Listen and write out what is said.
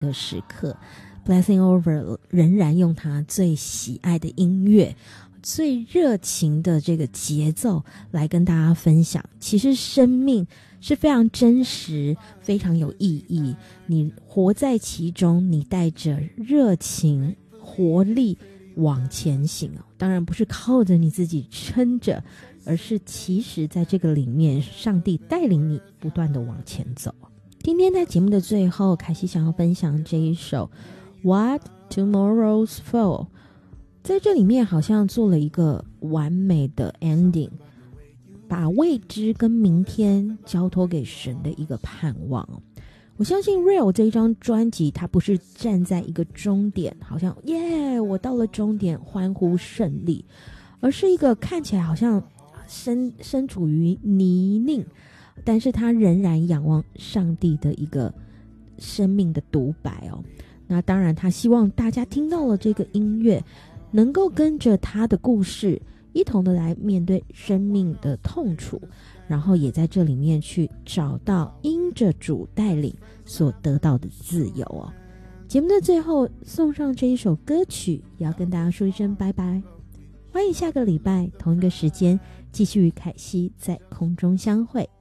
的时刻， Blessing Over 仍然用他最喜爱的音乐，最热情的这个节奏来跟大家分享，其实生命是非常真实，非常有意义，你活在其中，你带着热情活力往前行，当然不是靠着你自己撑着，而是其实在这个里面上帝带领你不断的往前走。今天在节目的最后，凯西想要分享这一首 What Tomorrow's For， 在这里面好像做了一个完美的 ending， 把未知跟明天交托给神的一个盼望。我相信 Real 这一张专辑，它不是站在一个终点，好像耶我到了终点欢呼胜利，而是一个看起来好像身处于泥泞，但是他仍然仰望上帝的一个生命的独白哦。那当然他希望大家听到了这个音乐，能够跟着他的故事一同的来面对生命的痛楚，然后也在这里面去找到因着主带领所得到的自由哦。节目的最后送上这一首歌曲，也要跟大家说一声拜拜，欢迎下个礼拜同一个时间继续与凯西在空中相会。